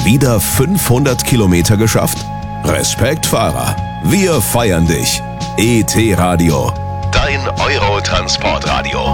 wieder 500 Kilometer geschafft? Respekt, Fahrer. Wir feiern dich. ET Radio, dein Eurotransportradio.